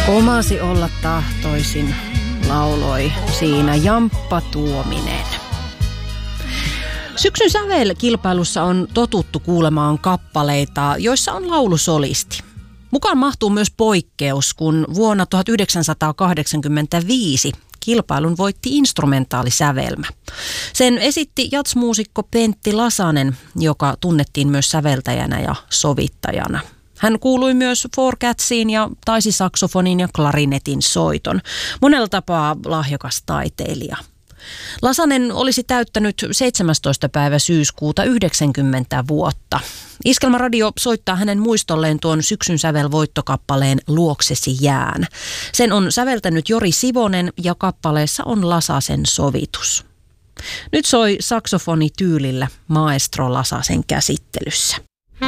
Omasi olla tahtoisin, lauloi siinä Jamppa Tuominen. Syksyn sävelkilpailussa on totuttu kuulemaan kappaleita, joissa on laulusolisti. Mukaan mahtuu myös poikkeus, kun vuonna 1985 kilpailun voitti instrumentaalisävelmä. Sen esitti jatsmuusikko Pentti Lasanen, joka tunnettiin myös säveltäjänä ja sovittajana. Hän kuului myös Four Catsiin ja taisi saksofonin ja klarinetin soiton. Monella tapaa lahjakas taiteilija. Lasanen olisi täyttänyt 17. päivä syyskuuta 90 vuotta. Iskelmäradio soittaa hänen muistolleen tuon syksyn sävelvoittokappaleen Luoksesi jään. Sen on säveltänyt Jori Sivonen ja kappaleessa on Lasasen sovitus. Nyt soi saksofoni tyylillä maestro Lasasen käsittelyssä.